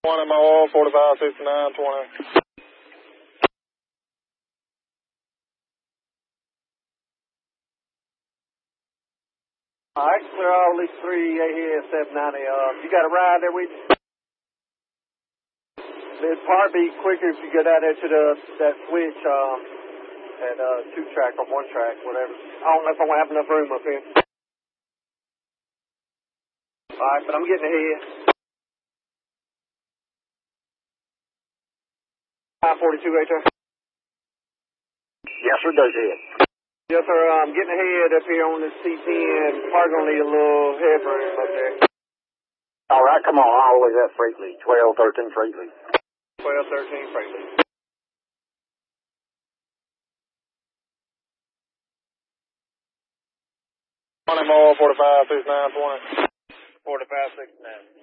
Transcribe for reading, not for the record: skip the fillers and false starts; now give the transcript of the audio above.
One in my oil, 45, 59, 20. All right, clear all these three AHS 790. You got a ride there with you? It'd probably be quicker if you go down there to that switch at 2-track or 1-track, whatever. I don't know if I'm going to have enough room up here. All right, but I'm getting ahead. 542 right there. Yes, sir, does it. Yes, sir. I'm getting ahead up here on this C10. Probably going to need a little headroom up there. All right, come on. All the way up Freightley. 1213 Freightley. 1213 Freightley. One in my oil, 45, 69, 20. 45, 69.